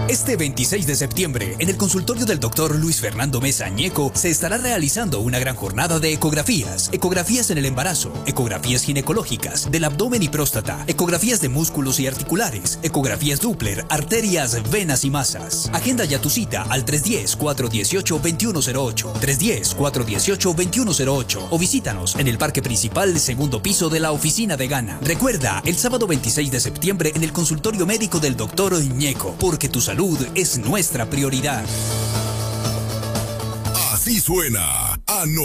Este 26 de septiembre, en el consultorio del doctor Luis Fernando Mesa Ñeco, se estará realizando una gran jornada de ecografías. Ecografías en el embarazo, ecografías ginecológicas, del abdomen y próstata, ecografías de músculos y articulares, ecografías Doppler, arterias, venas y masas. Agenda ya tu cita al 310-418-2108, 310-418-2108 o visítanos en el parque principal, segundo piso de la oficina de Gana. Recuerda, el sábado 26 de septiembre en el consultorio médico del doctor Ñeco, porque tu salud es nuestra prioridad. Así suena